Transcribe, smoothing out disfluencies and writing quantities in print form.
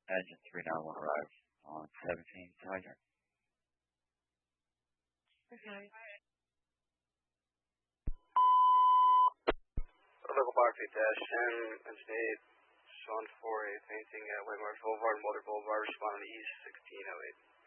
Engine 391 arrives on 17. Tiger. Okay. Local Park 8-10, Engine 8, Sean 48, painting at Waymark Boulevard, Mulder Boulevard, responding to East 1608.